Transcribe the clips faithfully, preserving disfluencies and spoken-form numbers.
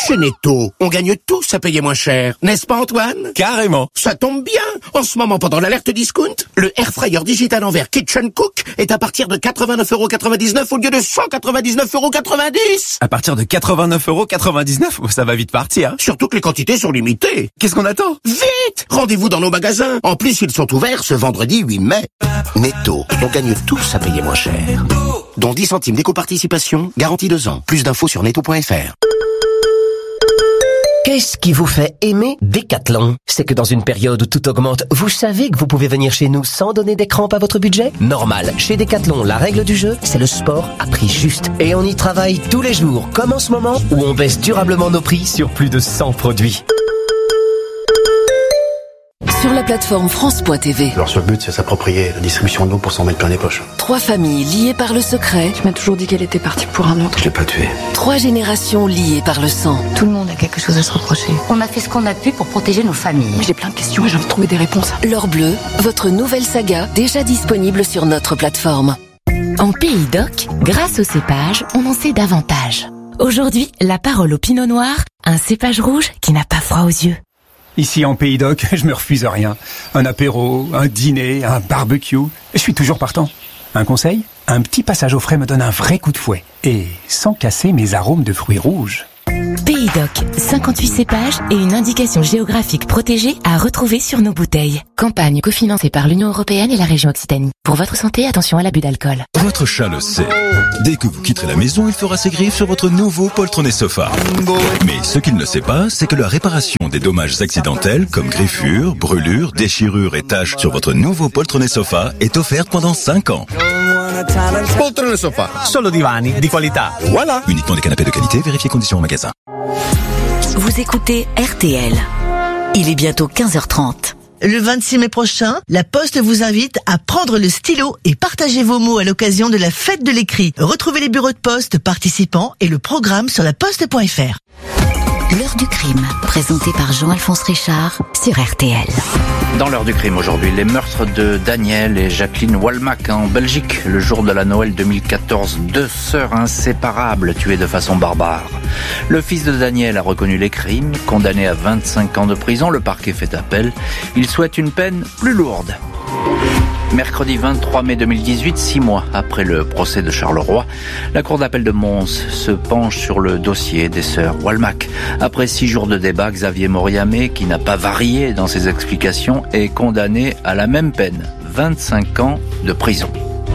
Chez Netto, on gagne tous à payer moins cher, n'est-ce pas Antoine? Carrément. Ça tombe bien. En ce moment, pendant l'alerte discount, le Air Fryer Digital Envers Kitchen Cook est à partir de quatre-vingt-neuf euros quatre-vingt-dix-neuf au lieu de cent quatre-vingt-dix-neuf euros quatre-vingt-dix. À partir de quatre-vingt-neuf euros quatre-vingt-dix-neuf, ça va vite partir. Hein. Surtout que les quantités sont limitées. Qu'est-ce qu'on attend? Vite! Rendez-vous dans nos magasins. En plus, ils sont ouverts ce vendredi huit mai. Netto, on gagne tous à payer moins cher. Dont dix centimes d'éco-participation, garantie deux ans. Plus d'infos sur netto point f r. Qu'est-ce qui vous fait aimer Decathlon? C'est que dans une période où tout augmente, vous savez que vous pouvez venir chez nous sans donner des crampes à votre budget? Normal. Chez Decathlon, la règle du jeu, c'est le sport à prix juste. Et on y travaille tous les jours, comme en ce moment, où on baisse durablement nos prix sur plus de cent produits. Sur la plateforme France point T V. Leur seul but, c'est s'approprier la distribution d'eau pour s'en mettre plein les poches. Trois familles liées par le secret. Tu m'as toujours dit qu'elle était partie pour un autre. Je l'ai pas tuée. Trois générations liées par le sang. Tout le monde a quelque chose à se reprocher. On a fait ce qu'on a pu pour protéger nos familles. J'ai plein de questions et j'ai envie de trouver des réponses. L'Or Bleu, votre nouvelle saga, déjà disponible sur notre plateforme. En Pays d'Oc, grâce au cépage, on en sait davantage. Aujourd'hui, la parole au Pinot Noir, un cépage rouge qui n'a pas froid aux yeux. Ici en Pays d'Oc, je me refuse rien. Un apéro, un dîner, un barbecue, je suis toujours partant. Un conseil? Un petit passage au frais me donne un vrai coup de fouet. Et sans casser mes arômes de fruits rouges. Pays d'Oc, cinquante-huit cépages et une indication géographique protégée à retrouver sur nos bouteilles. Campagne cofinancée par l'Union Européenne et la région Occitanie. Pour votre santé, attention à l'abus d'alcool. Votre chat le sait. Dès que vous quitterez la maison, il fera ses griffes sur votre nouveau poltronnet sofa. Mais ce qu'il ne sait pas, c'est que la réparation des dommages accidentels, comme griffures, brûlures, déchirures et taches sur votre nouveau poltronnet sofa est offerte pendant cinq ans. Poltrone sofa. Solo divani di qualità. Voilà. Uniquement des canapés de qualité, vérifiez conditions au magasin. Vous écoutez R T L. Il est bientôt quinze heures trente. Le vingt-six mai prochain, La Poste vous invite à prendre le stylo et partager vos mots à l'occasion de la fête de l'écrit. Retrouvez les bureaux de poste participants et le programme sur la poste point f r. L'heure du crime, présenté par Jean-Alphonse Richard sur R T L. Dans l'heure du crime aujourd'hui, les meurtres de Daniel et Jacqueline Walmack en Belgique, le jour de la Noël deux mille quatorze, deux sœurs inséparables tuées de façon barbare. Le fils de Daniel a reconnu les crimes, condamné à vingt-cinq ans de prison, le parquet fait appel. Il souhaite une peine plus lourde. Mercredi vingt-trois mai deux mille dix-huit, six mois après le procès de Charleroi, la cour d'appel de Mons se penche sur le dossier des sœurs Walmack. Après six jours de débat, Xavier Moriamé, qui n'a pas varié dans ses explications, est condamné à la même peine, vingt-cinq ans de prison.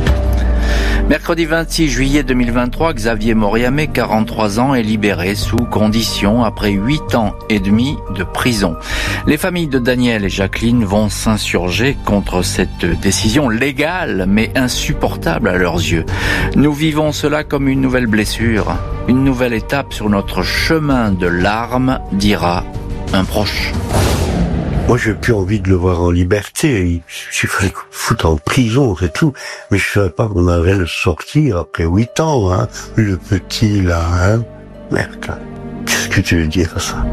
Mercredi vingt-six juillet deux mille vingt-trois, Xavier Moriamé, quarante-trois ans, est libéré sous condition après huit ans et demi de prison. Les familles de Daniel et Jacqueline vont s'insurger contre cette décision légale mais insupportable à leurs yeux. Nous vivons cela comme une nouvelle blessure, une nouvelle étape sur notre chemin de larmes, dira un proche. Moi, j'ai plus envie de le voir en liberté. Il suffirait qu'on foute en prison, c'est tout. Mais je savais pas qu'on allait le sortir après huit ans, hein. Le petit, là, hein. Merde. Qu'est-ce que tu veux dire à ça?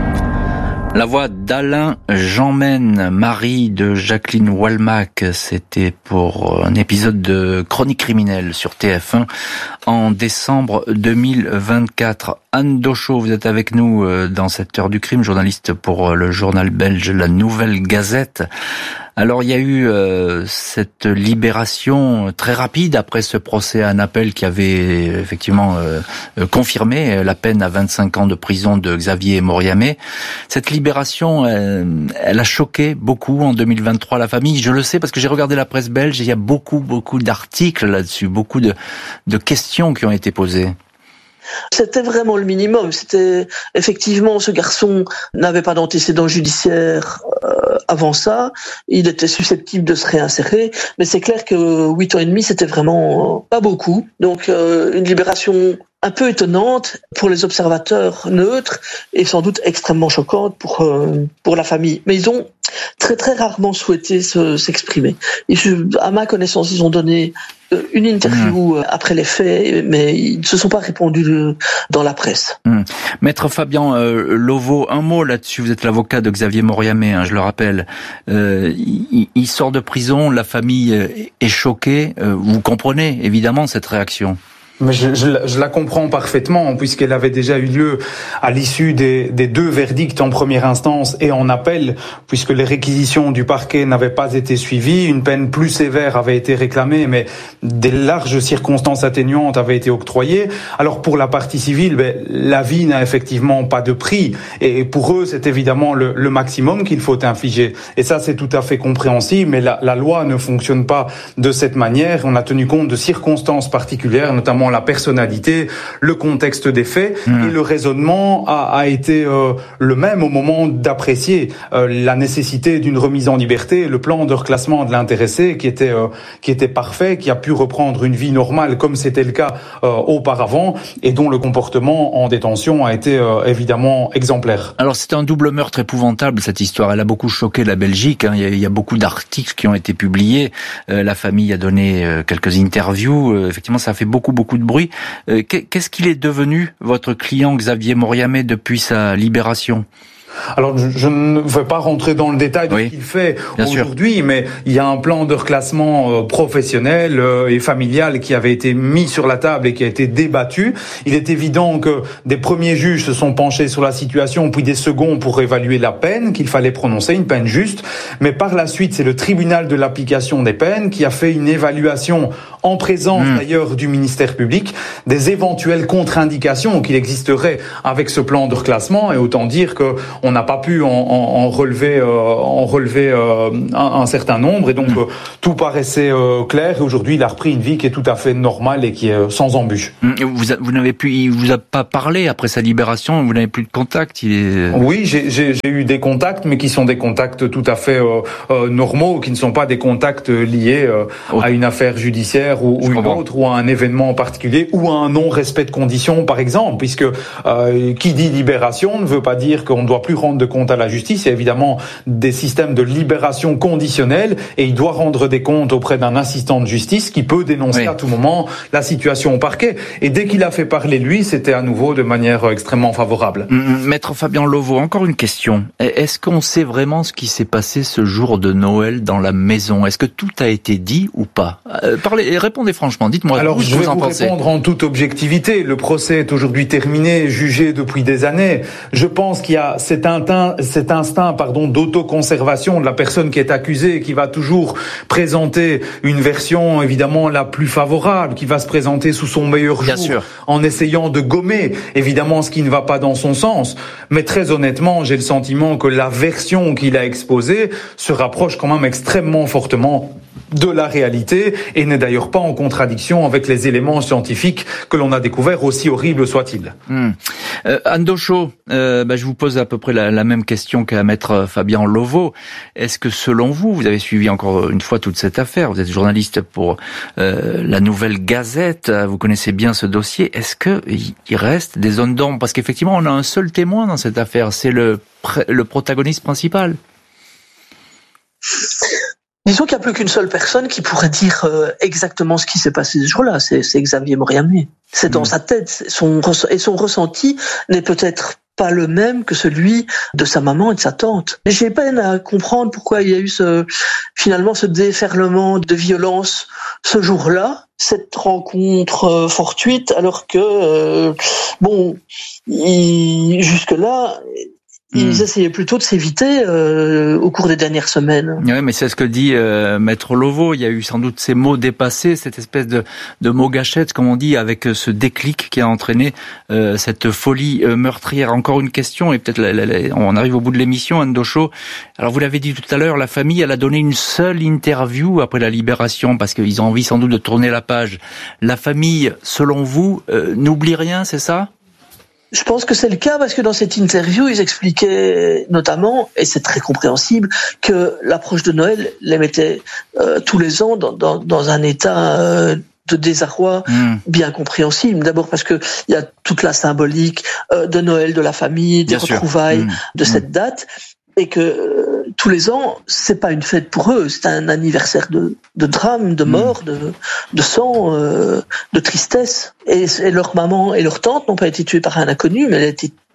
La voix d'Alain Jeanmaine, mari de Jacqueline Walmack, c'était pour un épisode de Chronique criminelle sur T F un en décembre deux mille vingt-quatre. Anne Dochot, vous êtes avec nous dans cette heure du crime, journaliste pour le journal belge La Nouvelle Gazette. Alors il y a eu euh, cette libération très rapide après ce procès à un appel qui avait effectivement euh, confirmé la peine à vingt-cinq ans de prison de Xavier Moriamé. Cette libération, elle, elle a choqué beaucoup en deux mille vingt-trois la famille. Je le sais parce que j'ai regardé la presse belge et il y a beaucoup, beaucoup d'articles là-dessus, beaucoup de, de questions qui ont été posées. C'était vraiment le minimum. C'était effectivement, ce garçon n'avait pas d'antécédent judiciaire euh, avant ça. Il était susceptible de se réinsérer, mais c'est clair que huit ans et demi, c'était vraiment pas beaucoup. Donc euh, une libération un peu étonnante pour les observateurs neutres et sans doute extrêmement choquante pour euh, pour la famille. Mais ils ont très très rarement souhaité se, s'exprimer. Ils, à ma connaissance, ils ont donné une interview mmh. après les faits, mais ils ne se sont pas répondus dans la presse. Mmh. Maître Fabien euh, Lovo, un mot là-dessus. Vous êtes l'avocat de Xavier Moriamé, hein, je le rappelle. Euh, il, il sort de prison, la famille est choquée. Euh, vous comprenez évidemment cette réaction? Mais je, je, je la comprends parfaitement, puisqu'elle avait déjà eu lieu à l'issue des, des deux verdicts en première instance et en appel, puisque les réquisitions du parquet n'avaient pas été suivies. Une peine plus sévère avait été réclamée, mais des larges circonstances atténuantes avaient été octroyées. Alors pour la partie civile, ben, la vie n'a effectivement pas de prix. Et pour eux, c'est évidemment le, le maximum qu'il faut infliger. Et ça, c'est tout à fait compréhensible, mais la, la loi ne fonctionne pas de cette manière. On a tenu compte de circonstances particulières, notamment la personnalité, le contexte des faits, mmh. et le raisonnement a, a été euh, le même au moment d'apprécier euh, la nécessité d'une remise en liberté, le plan de reclassement de l'intéressé qui était euh, qui était parfait, qui a pu reprendre une vie normale comme c'était le cas euh, auparavant, et dont le comportement en détention a été euh, évidemment exemplaire. Alors c'est un double meurtre épouvantable, cette histoire. Elle a beaucoup choqué la Belgique, hein. Il y a, il y a beaucoup d'articles qui ont été publiés. Euh, la famille a donné euh, quelques interviews. Euh, effectivement, ça a fait beaucoup beaucoup de bruit. Euh, qu'est-ce qu'il est devenu, votre client Xavier Moriamet, depuis sa libération ? Alors, je, je ne vais pas rentrer dans le détail de oui, ce qu'il fait aujourd'hui, sûr. mais il y a un plan de reclassement euh, professionnel euh, et familial qui avait été mis sur la table et qui a été débattu. Il est évident que des premiers juges se sont penchés sur la situation, puis des seconds pour évaluer la peine qu'il fallait prononcer, une peine juste. Mais par la suite, c'est le tribunal de l'application des peines qui a fait une évaluation en présence mmh. d'ailleurs du ministère public des éventuelles contre-indications qu'il existerait avec ce plan de reclassement. Et autant dire que on n'a pas pu en, en, en relever, euh, en relever euh, un, un certain nombre, et donc mmh. euh, tout paraissait euh, clair. Et aujourd'hui, il a repris une vie qui est tout à fait normale et qui est euh, sans embûche. Vous, a, vous n'avez plus, il vous a pas parlé après sa libération. Vous n'avez plus de contact. Il est... Oui, j'ai, j'ai, j'ai eu des contacts, mais qui sont des contacts tout à fait euh, euh, normaux, qui ne sont pas des contacts liés euh, oh. à une affaire judiciaire ou, ou une autre, ou à un événement en particulier, ou à un non-respect de conditions, par exemple, puisque euh, qui dit libération ne veut pas dire qu'on ne doit plus rendre de compte à la justice. Il y a évidemment des systèmes de libération conditionnelle, et il doit rendre des comptes auprès d'un assistant de justice qui peut dénoncer oui. à tout moment la situation au parquet. Et dès qu'il a fait parler lui, c'était à nouveau de manière extrêmement favorable. Maître Fabien Lovo, encore une question. Est-ce qu'on sait vraiment ce qui s'est passé ce jour de Noël dans la maison ? Est-ce que tout a été dit ou pas ? euh, Parlez, répondez franchement, dites-moi. Alors, vous, je vais vous en vous pensez. répondre en toute objectivité. Le procès est aujourd'hui terminé, jugé depuis des années. Je pense qu'il y a cet instinct, cet instinct, pardon, d'autoconservation de la personne qui est accusée, qui va toujours présenter une version évidemment la plus favorable, qui va se présenter sous son meilleur Bien jour, sûr. en essayant de gommer évidemment ce qui ne va pas dans son sens. Mais très honnêtement, j'ai le sentiment que la version qu'il a exposée se rapproche quand même extrêmement fortement de la réalité, et n'est d'ailleurs pas en contradiction avec les éléments scientifiques que l'on a découverts, aussi horribles soient-ils. Mmh. Euh, Anne Dochot, euh, bah, je vous pose à peu près la, la même question qu'à maître Fabien Lovo. Est-ce que selon vous, vous avez suivi encore une fois toute cette affaire, vous êtes journaliste pour euh, la Nouvelle Gazette, vous connaissez bien ce dossier, est-ce qu'il reste des zones d'ombre ? Parce qu'effectivement, on a un seul témoin dans cette affaire, c'est le, le protagoniste principal. Disons qu'il n'y a plus qu'une seule personne qui pourrait dire euh, exactement ce qui s'est passé ce jour-là, c'est, c'est Xavier Moriamet. C'est dans mmh. sa tête, son, et son ressenti n'est peut-être pas le même que celui de sa maman et de sa tante. J'ai peine à comprendre pourquoi il y a eu ce, finalement ce déferlement de violence ce jour-là, cette rencontre euh, fortuite, alors que, euh, bon, il, jusque-là... Ils mmh. essayaient plutôt de s'éviter euh, au cours des dernières semaines. Oui, mais c'est ce que dit euh, Maître Lovo. Il y a eu sans doute ces mots dépassés, cette espèce de, de mots gâchettes, comme on dit, avec ce déclic qui a entraîné euh, cette folie euh, meurtrière. Encore une question, et peut-être la, la, la, on arrive au bout de l'émission, Anne Dochot. Alors vous l'avez dit tout à l'heure, la famille, elle a donné une seule interview après la libération, parce qu'ils ont envie sans doute de tourner la page. La famille, selon vous, euh, n'oublie rien, c'est ça ? Je pense que c'est le cas parce que dans cette interview, ils expliquaient notamment, et c'est très compréhensible, que l'approche de Noël les mettait euh, tous les ans dans, dans, dans un état euh, de désarroi mmh. bien compréhensible. D'abord parce que il y a toute la symbolique euh, de Noël, de la famille, des bien retrouvailles mmh. de mmh. cette date, et que euh, tous les ans, c'est pas une fête pour eux, c'est un anniversaire de, de drame, de mort, mmh. de, de sang, euh, de tristesse. Et, et leur maman et leur tante n'ont pas été tuées par un inconnu, mais elles ont été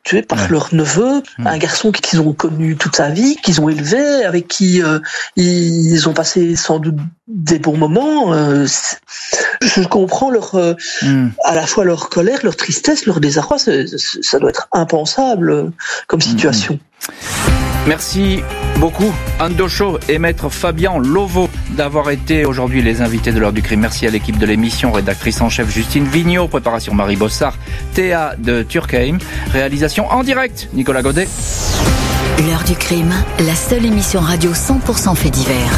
tués par ouais. leur neveu, mmh. un garçon qu'ils ont connu toute sa vie, qu'ils ont élevé, avec qui euh, ils ont passé sans doute des bons moments. Euh, je comprends leur, euh, mmh. à la fois leur colère, leur tristesse, leur désarroi. C'est, c'est, ça doit être impensable euh, comme situation. Mmh. Merci beaucoup Anne Dochot et maître Fabien Lovo d'avoir été aujourd'hui les invités de l'heure du crime. Merci à l'équipe de l'émission, rédactrice en chef Justine Vigneault, préparation Marie Bossard, Théa de Turckheim, réalisation en direct Nicolas Godet. L'heure du crime, la seule émission radio cent pour cent fait divers.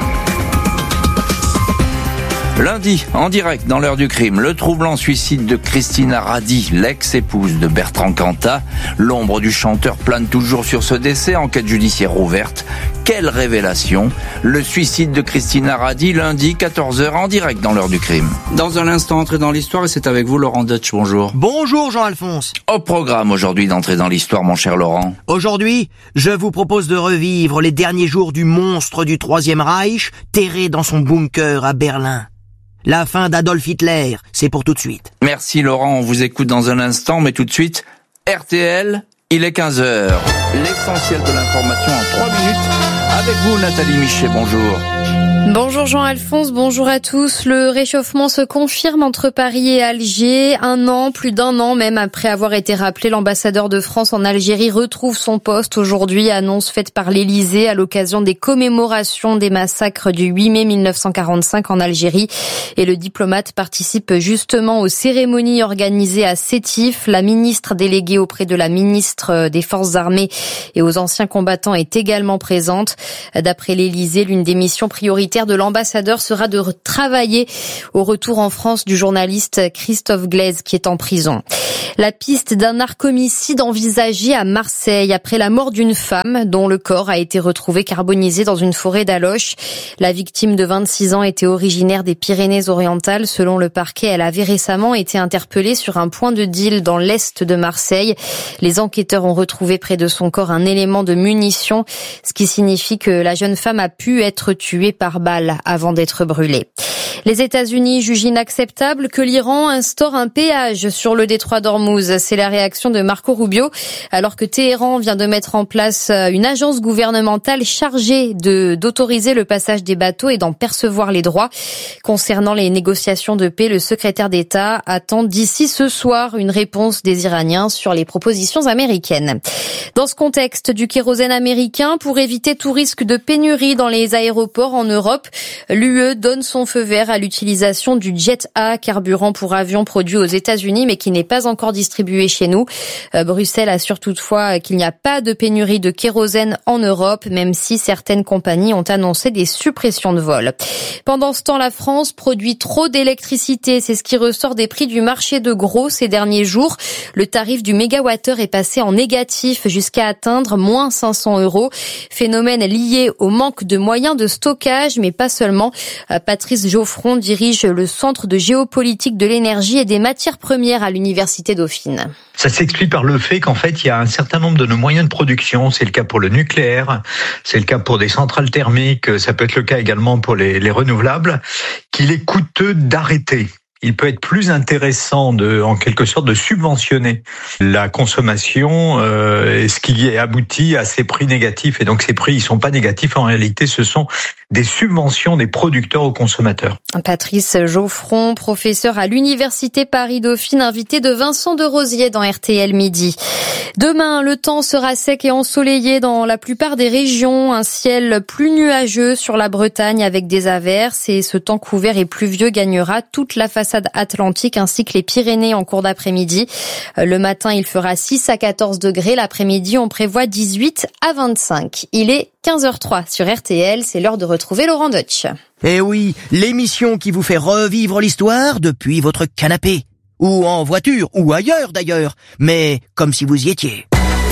Lundi, en direct dans l'heure du crime, le troublant suicide de Christina Radi, l'ex-épouse de Bertrand Cantat. L'ombre du chanteur plane toujours sur ce décès, enquête judiciaire ouverte. Quelle révélation! Le suicide de Christina Radi, lundi, quatorze heures, en direct dans l'heure du crime. Dans un instant, entrée dans l'histoire, et c'est avec vous, Laurent Deutsch, bonjour. Bonjour, Jean-Alphonse. Au programme aujourd'hui d'entrer dans l'histoire, mon cher Laurent. Aujourd'hui, je vous propose de revivre les derniers jours du monstre du Troisième Reich, terré dans son bunker à Berlin. La fin d'Adolf Hitler, c'est pour tout de suite. Merci Laurent, on vous écoute dans un instant, mais tout de suite, R T L, il est quinze heures. L'essentiel de l'information en trois minutes. Avec vous Nathalie Michet, bonjour. Bonjour Jean-Alphonse, bonjour à tous. Le réchauffement se confirme entre Paris et Alger. Un an, plus d'un an même après avoir été rappelé, l'ambassadeur de France en Algérie retrouve son poste aujourd'hui. Annonce faite par l'Élysée à l'occasion des commémorations des massacres du huit mai mille neuf cent quarante-cinq en Algérie. Et le diplomate participe justement aux cérémonies organisées à Sétif. La ministre déléguée auprès de la ministre des Forces armées et aux anciens combattants est également présente. D'après l'Élysée, l'une des missions prioritaires de l'ambassadeur sera de travailler au retour en France du journaliste Christophe Glaise qui est en prison. La piste d'un narcomicide envisagé à Marseille après la mort d'une femme dont le corps a été retrouvé carbonisé dans une forêt d'Aloche. La victime de vingt-six ans était originaire des Pyrénées-Orientales. Selon le parquet, elle avait récemment été interpellée sur un point de deal dans l'est de Marseille. Les enquêteurs ont retrouvé près de son corps un élément de munition, ce qui signifie que la jeune femme a pu être tuée par balle avant d'être brûlée. Les États-Unis jugent inacceptable que l'Iran instaure un péage sur le détroit d'Ormuz. C'est la réaction de Marco Rubio, alors que Téhéran vient de mettre en place une agence gouvernementale chargée de d'autoriser le passage des bateaux et d'en percevoir les droits. Concernant les négociations de paix, le secrétaire d'État attend d'ici ce soir une réponse des Iraniens sur les propositions américaines. Dans ce contexte du kérosène américain, pour éviter tout risque de pénurie dans les aéroports en Europe, l'U E donne son feu vert à l'utilisation du Jet A, carburant pour avions produit aux États-Unis mais qui n'est pas encore distribué chez nous. Euh, Bruxelles assure toutefois qu'il n'y a pas de pénurie de kérosène en Europe, même si certaines compagnies ont annoncé des suppressions de vols. Pendant ce temps, la France produit trop d'électricité. C'est ce qui ressort des prix du marché de gros ces derniers jours. Le tarif du mégawattheure est passé en négatif jusqu'à atteindre moins cinq cents euros. Phénomène lié au manque de moyens de stockage, mais pas seulement. Patrice Geoffron dirige le Centre de géopolitique de l'énergie et des matières premières à l'Université Dauphine. Ça s'explique par le fait qu'en fait, il y a un certain nombre de nos moyens de production. C'est le cas pour le nucléaire, c'est le cas pour des centrales thermiques, ça peut être le cas également pour les, les renouvelables, qu'il est coûteux d'arrêter. Il peut être plus intéressant de, en quelque sorte, de subventionner la consommation, euh, ce qui aboutit à ces prix négatifs. Et donc ces prix, ils sont pas négatifs. En réalité, ce sont des subventions des producteurs aux consommateurs. Patrice Geoffron, professeur à l'Université Paris-Dauphine, invité de Vincent de Rosier dans R T L Midi. Demain, le temps sera sec et ensoleillé dans la plupart des régions. Un ciel plus nuageux sur la Bretagne avec des averses. Et ce temps couvert et pluvieux gagnera toute la façade atlantique ainsi que les Pyrénées en cours d'après-midi. Le matin, il fera six à quatorze degrés. L'après-midi, on prévoit dix-huit à vingt-cinq. Il est quinze heures trois sur R T L. C'est l'heure de retrouver Laurent Deutsch. Eh oui, l'émission qui vous fait revivre l'histoire depuis votre canapé. Ou en voiture, ou ailleurs d'ailleurs. Mais comme si vous y étiez.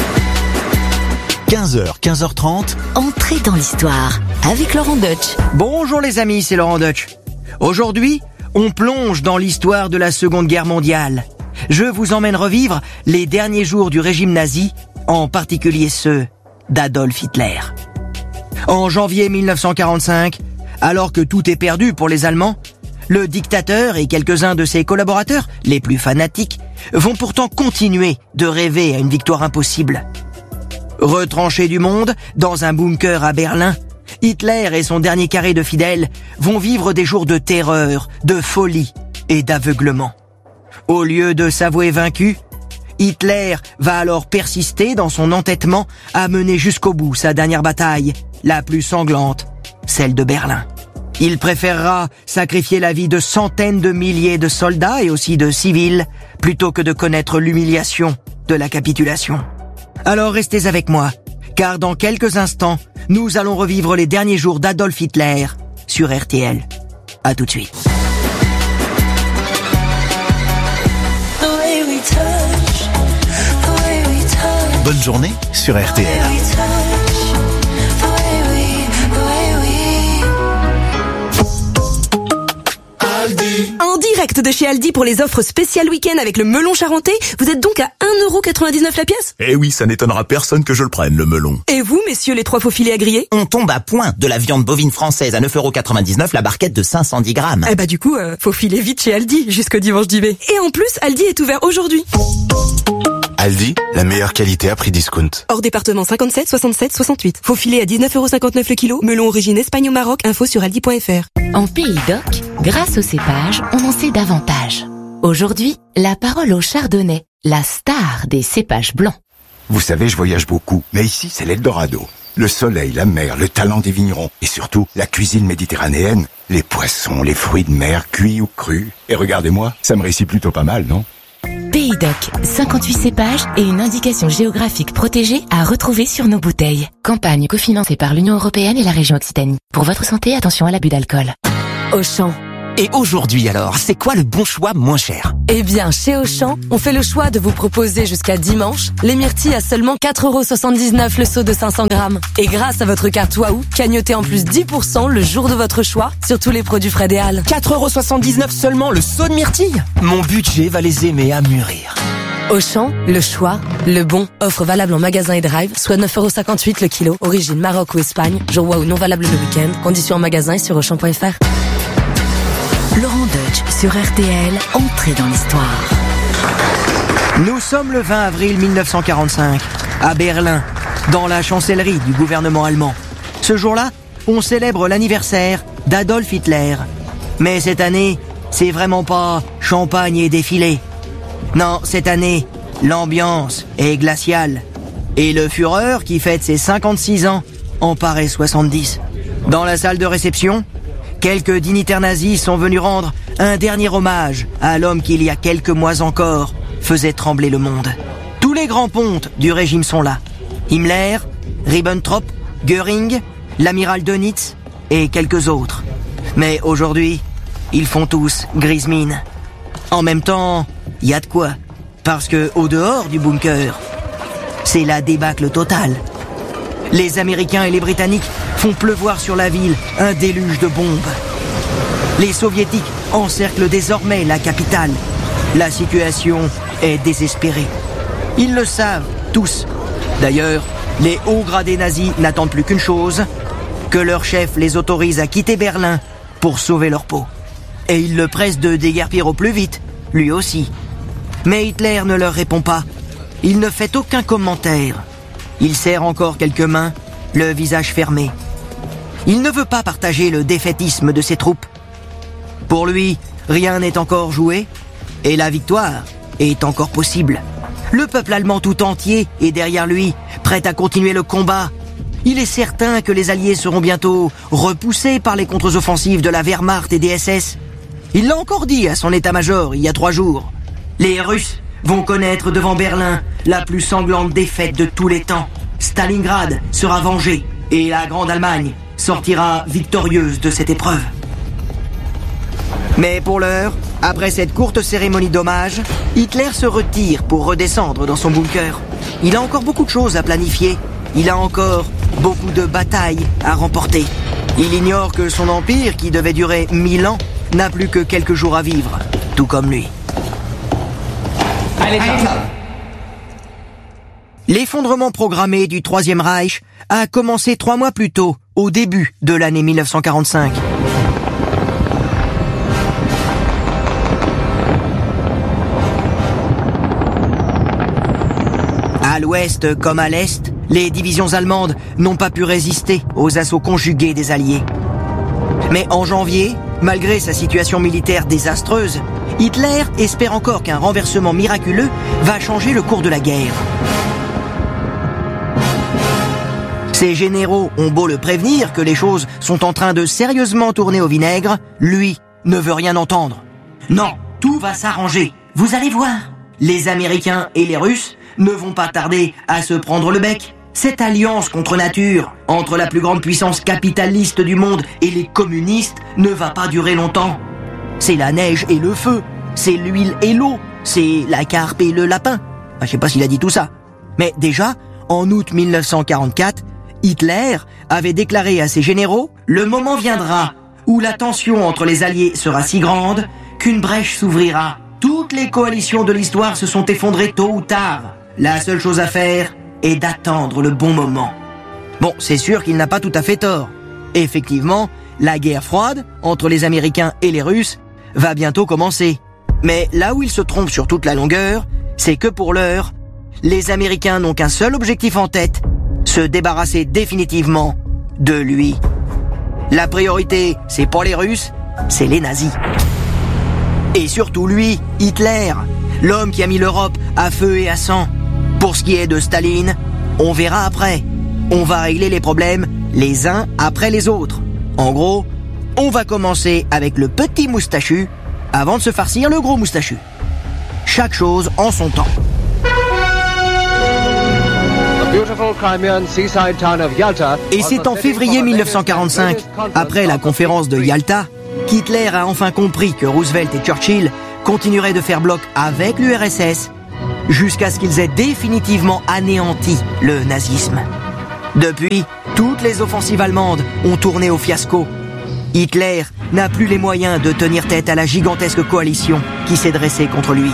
quinze heures, quinze heures trente. Entrez dans l'histoire avec Laurent Deutsch. Bonjour les amis, c'est Laurent Deutsch. Aujourd'hui, on plonge dans l'histoire de la Seconde Guerre mondiale. Je vous emmène revivre les derniers jours du régime nazi, en particulier ceux d'Adolf Hitler. En janvier mille neuf cent quarante-cinq, alors que tout est perdu pour les Allemands, le dictateur et quelques-uns de ses collaborateurs, les plus fanatiques, vont pourtant continuer de rêver à une victoire impossible. Retranchés du monde, dans un bunker à Berlin, Hitler et son dernier carré de fidèles vont vivre des jours de terreur, de folie et d'aveuglement. Au lieu de s'avouer vaincu, Hitler va alors persister dans son entêtement à mener jusqu'au bout sa dernière bataille, la plus sanglante, celle de Berlin. Il préférera sacrifier la vie de centaines de milliers de soldats et aussi de civils plutôt que de connaître l'humiliation de la capitulation. Alors restez avec moi, car dans quelques instants, nous allons revivre les derniers jours d'Adolf Hitler sur R T L. À tout de suite. Bonne journée sur R T L. En direct de chez Aldi pour les offres spéciales week-end avec le melon charentais, vous êtes donc à un euro quatre-vingt-dix-neuf la pièce? Eh oui, ça n'étonnera personne que je le prenne, le melon. Et vous, messieurs, les trois faux filets à griller? On tombe à point de la viande bovine française à neuf euros quatre-vingt-dix-neuf la barquette de cinq cent dix grammes. Eh bah du coup, euh, faut filer vite chez Aldi jusqu'au dimanche dix mai. Et en plus, Aldi est ouvert aujourd'hui. Aldi, la meilleure qualité à prix discount. Hors département cinquante-sept, soixante-sept, soixante-huit. Faux filet à dix-neuf euros cinquante-neuf le kilo. Melon origine Espagne au Maroc. Info sur aldi point f r. En Pays d'Oc, grâce au cépage, on en sait davantage. Aujourd'hui, la parole au chardonnay, la star des cépages blancs. Vous savez, je voyage beaucoup, mais ici, c'est l'Eldorado. Le soleil, la mer, le talent des vignerons et surtout la cuisine méditerranéenne, les poissons, les fruits de mer, cuits ou crus. Et regardez-moi, ça me réussit plutôt pas mal, non ? Pays d'Oc, cinquante-huit cépages et une indication géographique protégée à retrouver sur nos bouteilles. Campagne cofinancée par l'Union européenne et la région Occitanie. Pour votre santé, attention à l'abus d'alcool. Auchan. Et aujourd'hui alors, c'est quoi le bon choix moins cher? Eh bien, chez Auchan, on fait le choix de vous proposer jusqu'à dimanche les myrtilles à seulement quatre euros soixante-dix-neuf le seau de cinq cents grammes. Et grâce à votre carte Waouh, cagnotez en plus dix pour cent le jour de votre choix sur tous les produits Fred et Al. quatre euros soixante-dix-neuf seulement le seau de myrtilles? Mon budget va les aimer à mûrir. Auchan, le choix, le bon. Offre valable en magasin et drive, soit neuf euros cinquante-huit le kilo. Origine Maroc ou Espagne. Jour Waouh non valable le week-end. Conditions en magasin et sur auchan point f r. Laurent Deutsch sur R T L, entrée dans l'histoire. Nous sommes le vingt avril mille neuf cent quarante-cinq, à Berlin, dans la chancellerie du gouvernement allemand. Ce jour-là, on célèbre l'anniversaire d'Adolf Hitler. Mais cette année, c'est vraiment pas champagne et défilé. Non, cette année, l'ambiance est glaciale. Et le Führer, qui fête ses cinquante-six ans, en paraît soixante-dix. Dans la salle de réception, quelques dignitaires nazis sont venus rendre un dernier hommage à l'homme qui, il y a quelques mois encore, faisait trembler le monde. Tous les grands pontes du régime sont là. Himmler, Ribbentrop, Göring, l'amiral Dönitz et quelques autres. Mais aujourd'hui, ils font tous grise mine. En même temps, il y a de quoi. Parce que au dehors du bunker, c'est la débâcle totale. Les Américains et les Britanniques font pleuvoir sur la ville un déluge de bombes. Les Soviétiques encerclent désormais la capitale. La situation est désespérée. Ils le savent, tous. D'ailleurs, les hauts gradés nazis n'attendent plus qu'une chose, que leur chef les autorise à quitter Berlin pour sauver leur peau. Et ils le pressent de déguerpir au plus vite, lui aussi. Mais Hitler ne leur répond pas. Il ne fait aucun commentaire. Il serre encore quelques mains, le visage fermé. Il ne veut pas partager le défaitisme de ses troupes. Pour lui, rien n'est encore joué, et la victoire est encore possible. Le peuple allemand tout entier est derrière lui, prêt à continuer le combat. Il est certain que les Alliés seront bientôt repoussés par les contre-offensives de la Wehrmacht et des S S. Il l'a encore dit à son état-major il y a trois jours. Les Russes vont connaître devant Berlin la plus sanglante défaite de tous les temps. Stalingrad sera vengé et la Grande Allemagne sortira victorieuse de cette épreuve. Mais pour l'heure, après cette courte cérémonie d'hommage, Hitler se retire pour redescendre dans son bunker. Il a encore beaucoup de choses à planifier. Il a encore beaucoup de batailles à remporter. Il ignore que son empire, qui devait durer mille ans, n'a plus que quelques jours à vivre, tout comme lui. Allez, l'effondrement programmé du Troisième Reich a commencé trois mois plus tôt, au début de l'année mille neuf cent quarante-cinq. l'ouest comme à l'est, les divisions allemandes n'ont pas pu résister aux assauts conjugués des Alliés. Mais en janvier, malgré sa situation militaire désastreuse, Hitler espère encore qu'un renversement miraculeux va changer le cours de la guerre. Ses généraux ont beau le prévenir que les choses sont en train de sérieusement tourner au vinaigre, lui ne veut rien entendre. Non, tout va s'arranger, vous allez voir. Les Américains et les Russes ne vont pas tarder à se prendre le bec. Cette alliance contre nature, entre la plus grande puissance capitaliste du monde et les communistes, ne va pas durer longtemps. C'est la neige et le feu, c'est l'huile et l'eau, c'est la carpe et le lapin. Enfin, je sais pas s'il a dit tout ça. Mais déjà, en août mille neuf cent quarante-quatre, Hitler avait déclaré à ses généraux « Le moment viendra où la tension entre les Alliés sera si grande qu'une brèche s'ouvrira. Toutes les coalitions de l'histoire se sont effondrées tôt ou tard. La seule chose à faire est d'attendre le bon moment. » Bon, c'est sûr qu'il n'a pas tout à fait tort. Effectivement, la guerre froide entre les Américains et les Russes va bientôt commencer. Mais là où il se trompe sur toute la longueur, c'est que pour l'heure, les Américains n'ont qu'un seul objectif en tête, se débarrasser définitivement de lui. La priorité, c'est pas les Russes, c'est les nazis. Et surtout lui, Hitler, l'homme qui a mis l'Europe à feu et à sang. Pour ce qui est de Staline, on verra après. On va régler les problèmes les uns après les autres. En gros, on va commencer avec le petit moustachu avant de se farcir le gros moustachu. Chaque chose en son temps. Et c'est en février mille neuf cent quarante-cinq, après la conférence de Yalta, qu'Hitler a enfin compris que Roosevelt et Churchill continueraient de faire bloc avec l'U R S S jusqu'à ce qu'ils aient définitivement anéanti le nazisme. Depuis, toutes les offensives allemandes ont tourné au fiasco. Hitler n'a plus les moyens de tenir tête à la gigantesque coalition qui s'est dressée contre lui.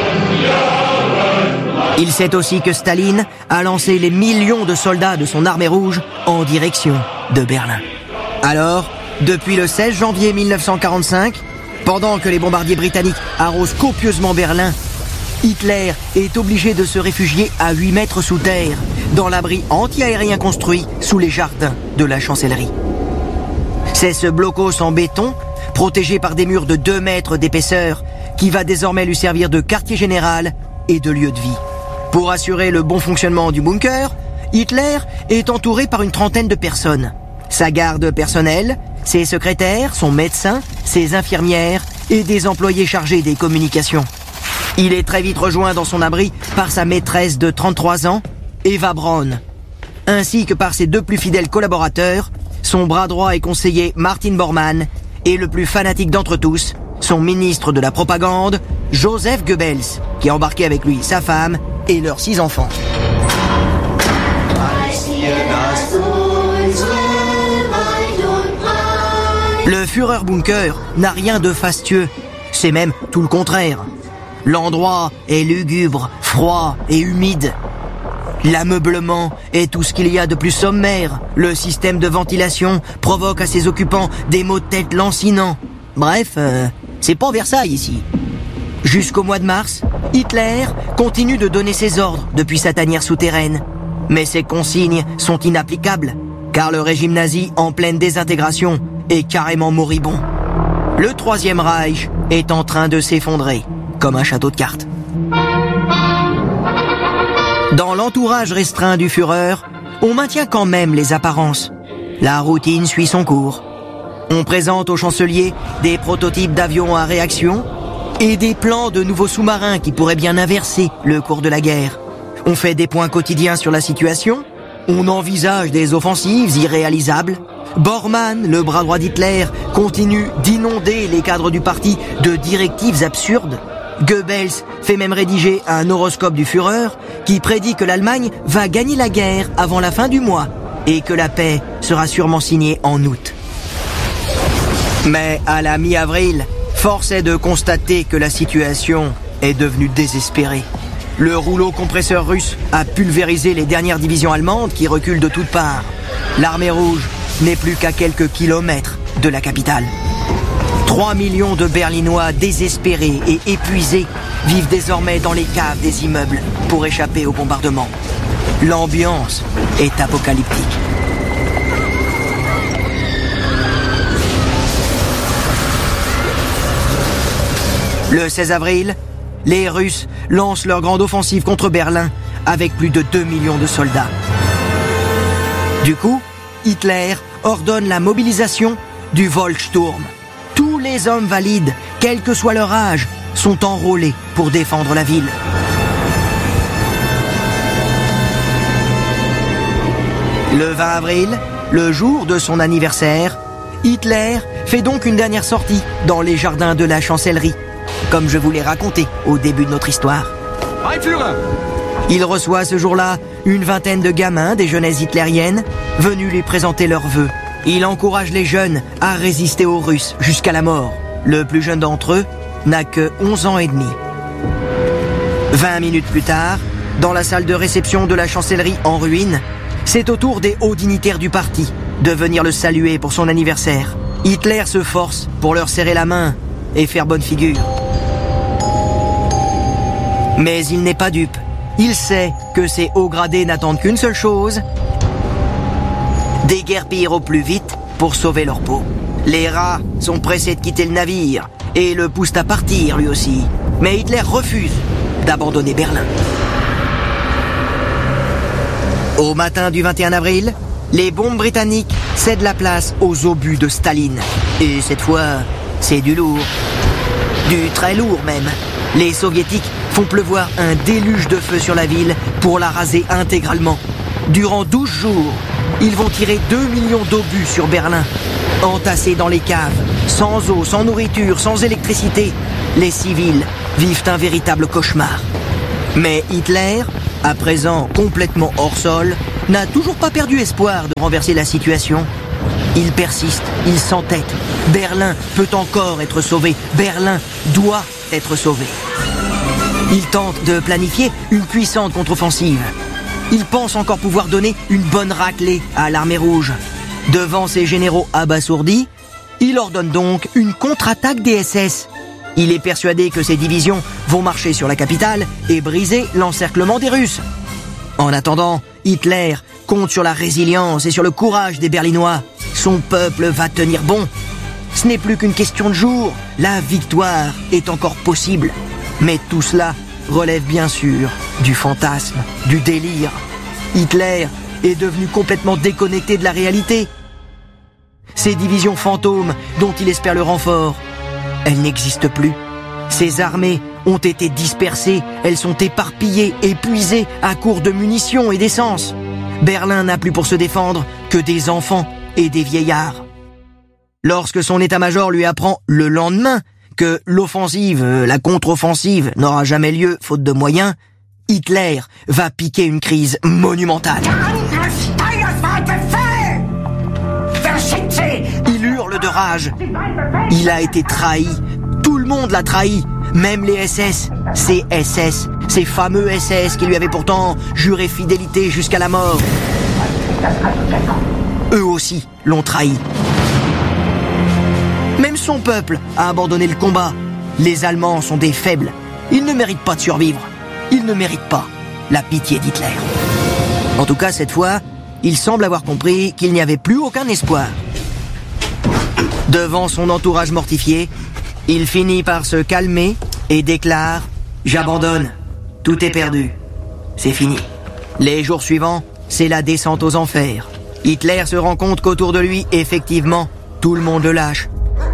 Il sait aussi que Staline a lancé les millions de soldats de son armée rouge en direction de Berlin. Alors, depuis le seize janvier mille neuf cent quarante-cinq, pendant que les bombardiers britanniques arrosent copieusement Berlin, Hitler est obligé de se réfugier à huit mètres sous terre, dans l'abri anti-aérien construit sous les jardins de la chancellerie. C'est ce blocos en béton, protégé par des murs de deux mètres d'épaisseur, qui va désormais lui servir de quartier général et de lieu de vie. Pour assurer le bon fonctionnement du bunker, Hitler est entouré par une trentaine de personnes. Sa garde personnelle, ses secrétaires, son médecin, ses infirmières et des employés chargés des communications. Il est très vite rejoint dans son abri par sa maîtresse de trente-trois ans, Eva Braun, ainsi que par ses deux plus fidèles collaborateurs, son bras droit et conseiller Martin Bormann et le plus fanatique d'entre tous, son ministre de la propagande, Joseph Goebbels, qui a embarqué avec lui sa femme et leurs six enfants. Le Führerbunker n'a rien de fastueux, c'est même tout le contraire. L'endroit est lugubre, froid et humide. L'ameublement est tout ce qu'il y a de plus sommaire. Le système de ventilation provoque à ses occupants des maux de tête lancinants. Bref, euh, c'est pas Versailles ici. Jusqu'au mois de mars, Hitler continue de donner ses ordres depuis sa tanière souterraine. Mais ces consignes sont inapplicables, car le régime nazi en pleine désintégration est carrément moribond. Le Troisième Reich est en train de s'effondrer, comme un château de cartes. Dans l'entourage restreint du Führer, on maintient quand même les apparences. La routine suit son cours. On présente au chancelier des prototypes d'avions à réaction et des plans de nouveaux sous-marins qui pourraient bien inverser le cours de la guerre. On fait des points quotidiens sur la situation. On envisage des offensives irréalisables. Bormann, le bras droit d'Hitler, continue d'inonder les cadres du parti de directives absurdes. Goebbels fait même rédiger un horoscope du Führer qui prédit que l'Allemagne va gagner la guerre avant la fin du mois et que la paix sera sûrement signée en août. Mais à la mi-avril, force est de constater que la situation est devenue désespérée. Le rouleau compresseur russe a pulvérisé les dernières divisions allemandes qui reculent de toutes parts. L'armée rouge n'est plus qu'à quelques kilomètres de la capitale. Trois millions de Berlinois désespérés et épuisés vivent désormais dans les caves des immeubles pour échapper au bombardement. L'ambiance est apocalyptique. Le seize avril, les Russes lancent leur grande offensive contre Berlin avec plus de deux millions de soldats. Du coup, Hitler ordonne la mobilisation du Volkssturm. Tous les hommes valides, quel que soit leur âge, sont enrôlés pour défendre la ville. Le vingt avril, le jour de son anniversaire, Hitler fait donc une dernière sortie dans les jardins de la chancellerie, comme je vous l'ai raconté au début de notre histoire. Il reçoit ce jour-là une vingtaine de gamins des jeunesses hitlériennes venus lui présenter leurs vœux. Il encourage les jeunes à résister aux Russes jusqu'à la mort. Le plus jeune d'entre eux n'a que onze ans et demi. Vingt minutes plus tard, dans la salle de réception de la chancellerie en ruine, c'est au tour des hauts dignitaires du parti de venir le saluer pour son anniversaire. Hitler se force pour leur serrer la main et faire bonne figure. Mais il n'est pas dupe. Il sait que ces hauts gradés n'attendent qu'une seule chose: déguerpir au plus vite pour sauver leur peau. Les rats sont pressés de quitter le navire et le poussent à partir lui aussi. Mais Hitler refuse d'abandonner Berlin. Au matin du vingt et un avril, les bombes britanniques cèdent la place aux obus de Staline. Et cette fois, c'est du lourd. Du très lourd même. Les soviétiques font pleuvoir un déluge de feu sur la ville pour la raser intégralement. Durant douze jours, ils vont tirer deux millions d'obus sur Berlin. Entassés dans les caves, sans eau, sans nourriture, sans électricité, les civils vivent un véritable cauchemar. Mais Hitler, à présent complètement hors sol, n'a toujours pas perdu espoir de renverser la situation. Il persiste, il s'entête. Berlin peut encore être sauvé. Berlin doit être sauvé. Il tente de planifier une puissante contre-offensive. Il pense encore pouvoir donner une bonne raclée à l'armée rouge. Devant ses généraux abasourdis, il ordonne donc une contre-attaque des S S. Il est persuadé que ces divisions vont marcher sur la capitale et briser l'encerclement des Russes. En attendant, Hitler compte sur la résilience et sur le courage des Berlinois. Son peuple va tenir bon. Ce n'est plus qu'une question de jours. La victoire est encore possible. Mais tout cela relève bien sûr du fantasme, du délire. Hitler est devenu complètement déconnecté de la réalité. Ces divisions fantômes dont il espère le renfort, elles n'existent plus. Ces armées ont été dispersées, elles sont éparpillées, épuisées à court de munitions et d'essence. Berlin n'a plus pour se défendre que des enfants et des vieillards. Lorsque son état-major lui apprend le lendemain que l'offensive, la contre-offensive n'aura jamais lieu faute de moyens, Hitler va piquer une crise monumentale. Il hurle de rage. Il a été trahi. Tout le monde l'a trahi. Même les S S. Ces S S. Ces fameux S S qui lui avaient pourtant juré fidélité jusqu'à la mort. Eux aussi l'ont trahi. Même son peuple a abandonné le combat. Les Allemands sont des faibles. Ils ne méritent pas de survivre. Ils ne méritent pas la pitié d'Hitler. En tout cas, cette fois, il semble avoir compris qu'il n'y avait plus aucun espoir. Devant son entourage mortifié, il finit par se calmer et déclare « J'abandonne. Tout est perdu. C'est fini. » Les jours suivants, c'est la descente aux enfers. Hitler se rend compte qu'autour de lui, effectivement, tout le monde le lâche.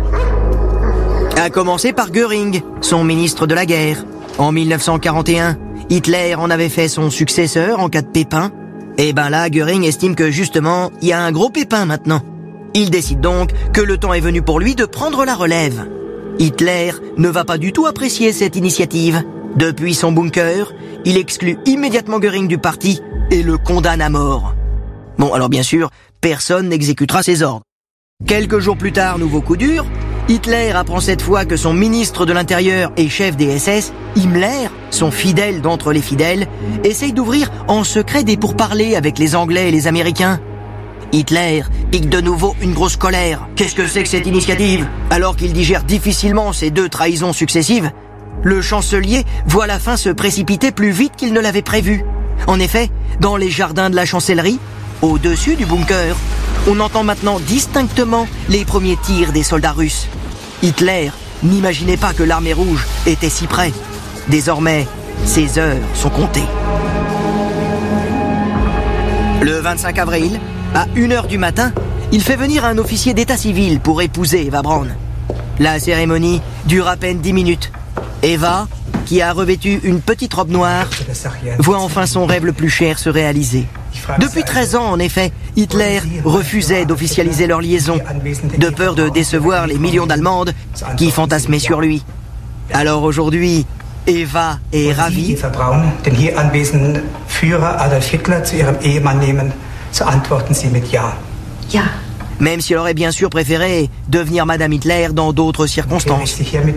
À commencer par Göring, son ministre de la guerre. En mille neuf cent quarante et un, Hitler en avait fait son successeur en cas de pépin. Et ben là, Göring estime que justement, il y a un gros pépin maintenant. Il décide donc que le temps est venu pour lui de prendre la relève. Hitler ne va pas du tout apprécier cette initiative. Depuis son bunker, il exclut immédiatement Göring du parti et le condamne à mort. Bon, alors bien sûr, personne n'exécutera ses ordres. Quelques jours plus tard, nouveau coup dur, Hitler apprend cette fois que son ministre de l'Intérieur et chef des S S, Himmler, son fidèle d'entre les fidèles, essaye d'ouvrir en secret des pourparlers avec les Anglais et les Américains. Hitler pique de nouveau une grosse colère. Qu'est-ce que c'est que cette initiative? Alors qu'il digère difficilement ces deux trahisons successives, le chancelier voit la fin se précipiter plus vite qu'il ne l'avait prévu. En effet, dans les jardins de la chancellerie, au-dessus du bunker, on entend maintenant distinctement les premiers tirs des soldats russes. Hitler n'imaginait pas que l'armée rouge était si près. Désormais, ses heures sont comptées. Le vingt-cinq avril, à une heure du matin, il fait venir un officier d'état civil pour épouser Eva Braun. La cérémonie dure à peine dix minutes. Eva, qui a revêtu une petite robe noire, voit enfin son rêve le plus cher se réaliser. Depuis treize ans, en effet, Hitler refusait d'officialiser leur liaison, de peur de décevoir les millions d'Allemandes qui fantasmaient sur lui. Alors aujourd'hui, Eva est ravie. Den hier anwesenden Führer Adolf Hitler zu ihrem Ehemann nehmen, so antworten Sie mit Ja. Ja. Même si elle aurait bien sûr préféré devenir Madame Hitler dans d'autres circonstances.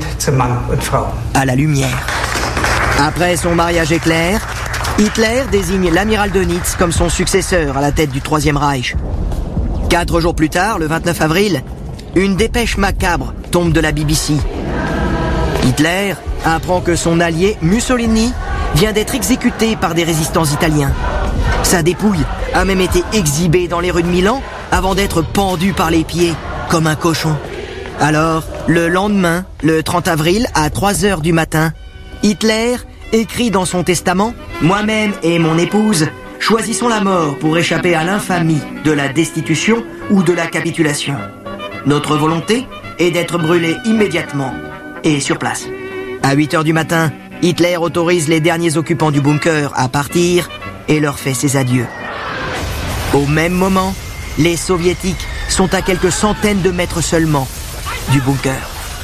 À la lumière. Après son mariage éclair, Hitler désigne l'amiral Dönitz comme son successeur à la tête du Troisième Reich. Quatre jours plus tard, le vingt-neuf avril, une dépêche macabre tombe de la B B C. Hitler apprend que son allié Mussolini vient d'être exécuté par des résistants italiens. Sa dépouille a même été exhibée dans les rues de Milan avant d'être pendu par les pieds comme un cochon. Alors, le lendemain, le trente avril, à trois heures du matin, Hitler écrit dans son testament « Moi-même et mon épouse choisissons la mort pour échapper à l'infamie de la destitution ou de la capitulation. Notre volonté est d'être brûlés immédiatement et sur place. » À huit heures du matin, Hitler autorise les derniers occupants du bunker à partir et leur fait ses adieux. Au même moment, les soviétiques sont à quelques centaines de mètres seulement du bunker.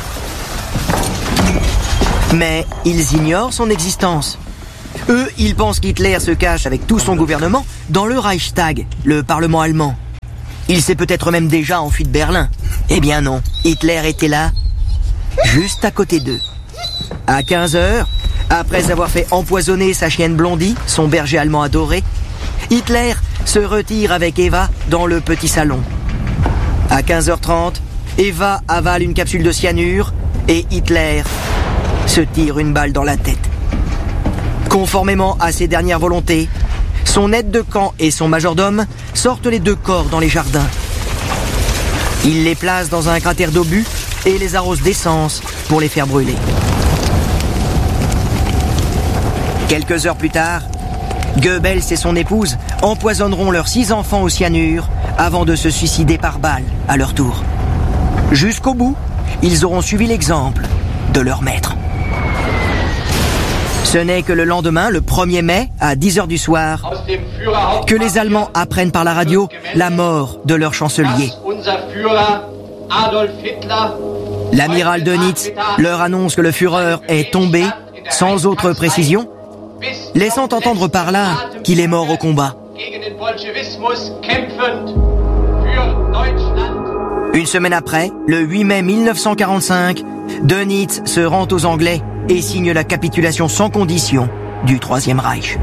Mais ils ignorent son existence. Eux, ils pensent qu'Hitler se cache avec tout son gouvernement dans le Reichstag, le parlement allemand. Il s'est peut-être même déjà enfui de Berlin. Eh bien non, Hitler était là, juste à côté d'eux. À quinze heures, après avoir fait empoisonner sa chienne Blondie, son berger allemand adoré, Hitler se retire avec Eva dans le petit salon. À quinze heures trente, Eva avale une capsule de cyanure et Hitler se tire une balle dans la tête. Conformément à ses dernières volontés, son aide de camp et son majordome sortent les deux corps dans les jardins. Il les place dans un cratère d'obus et les arrose d'essence pour les faire brûler. Quelques heures plus tard, Goebbels et son épouse empoisonneront leurs six enfants au cyanure avant de se suicider par balle à leur tour. Jusqu'au bout, ils auront suivi l'exemple de leur maître. Ce n'est que le lendemain, le premier mai, à dix heures du soir, que les Allemands apprennent par la radio la mort de leur chancelier. L'amiral Dönitz leur annonce que le Führer est tombé, sans autre précision, laissant entendre par là qu'il est mort au combat. Une semaine après, le huit mai mille neuf cent quarante-cinq, Dönitz se rend aux Anglais et signe la capitulation sans condition du Troisième Reich.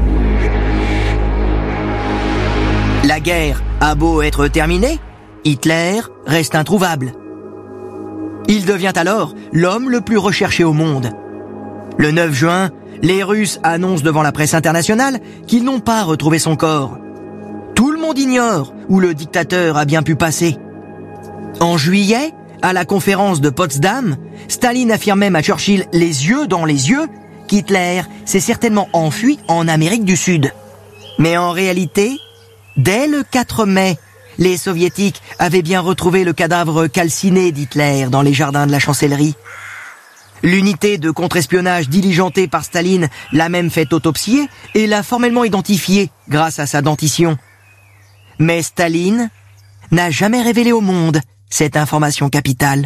La guerre a beau être terminée, Hitler reste introuvable. Il devient alors l'homme le plus recherché au monde. Le neuf juin, les Russes annoncent devant la presse internationale qu'ils n'ont pas retrouvé son corps. Tout le monde ignore où le dictateur a bien pu passer. En juillet, à la conférence de Potsdam, Staline affirme même à Churchill les yeux dans les yeux qu'Hitler s'est certainement enfui en Amérique du Sud. Mais en réalité, dès le quatre mai, les soviétiques avaient bien retrouvé le cadavre calciné d'Hitler dans les jardins de la chancellerie. L'unité de contre-espionnage diligentée par Staline l'a même fait autopsier et l'a formellement identifié grâce à sa dentition. Mais Staline n'a jamais révélé au monde cette information capitale.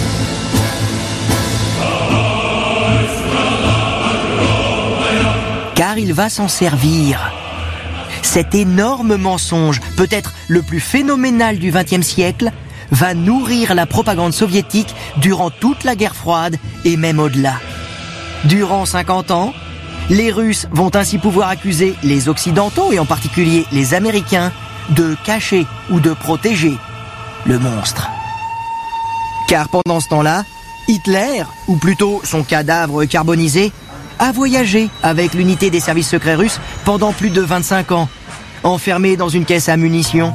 Car il va s'en servir. Cet énorme mensonge, peut-être le plus phénoménal du vingtième siècle, va nourrir la propagande soviétique durant toute la guerre froide et même au-delà. Durant cinquante ans, les Russes vont ainsi pouvoir accuser les Occidentaux, et en particulier les Américains, de cacher ou de protéger le monstre. Car pendant ce temps-là, Hitler, ou plutôt son cadavre carbonisé, a voyagé avec l'unité des services secrets russes pendant plus de vingt-cinq ans, enfermé dans une caisse à munitions.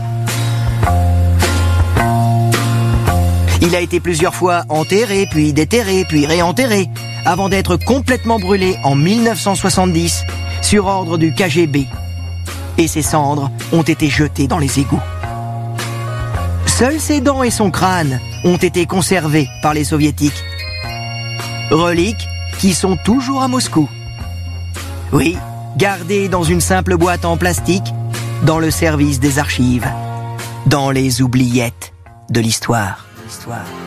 Il a été plusieurs fois enterré, puis déterré, puis réenterré, avant d'être complètement brûlé en mille neuf cent soixante-dix, sur ordre du K G B. Et ses cendres ont été jetées dans les égouts. Seuls ses dents et son crâne ont été conservés par les soviétiques. Reliques qui sont toujours à Moscou. Oui, gardées dans une simple boîte en plastique, dans le service des archives, dans les oubliettes de l'histoire. L'histoire.